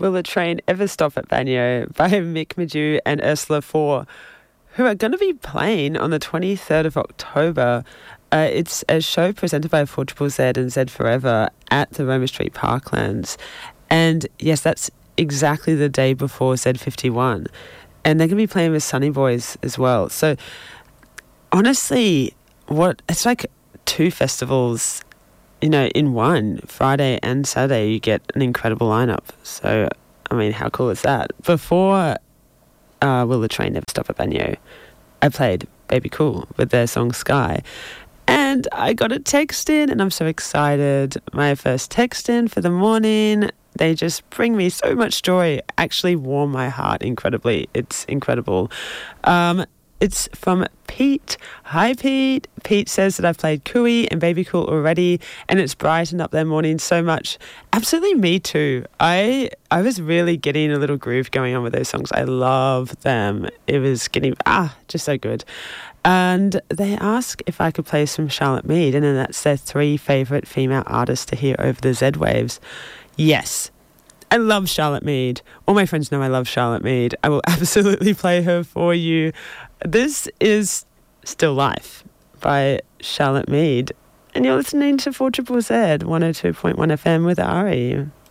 Will the Train Ever Stop at Banyo by Mick Madew and Ursula 4, who are going to be playing on the 23rd of October. It's a show presented by 4ZZZ and Z Forever at the Roma Street Parklands. And yes, that's exactly the day before Z51. And they're going to be playing with Sunny Boys as well. So honestly, it's like two festivals, in one. Friday and Saturday, you get an incredible lineup. So, I mean, how cool is that? Before Will the Train Never Stop at Banyo, I played Baby Cool with their song Sky. And I got a text in, and I'm so excited. My first text in for the morning. They just bring me so much joy, actually warm my heart incredibly. It's incredible. It's from Pete. Hi, Pete. Pete says that I've played Cooey and Baby Cool already, and it's brightened up their morning so much. Absolutely, me too. I was really getting a little groove going on with those songs. I love them. It was getting, just so good. And they ask if I could play some Charlotte Mead, and then that's their 3 favourite female artists to hear over the Z-Waves. Yes, I love Charlotte Mead. All my friends know I love Charlotte Mead. I will absolutely play her for you. This is Still Life by Charlotte Mead. And you're listening to 4ZZZ 102.1 FM with Ari.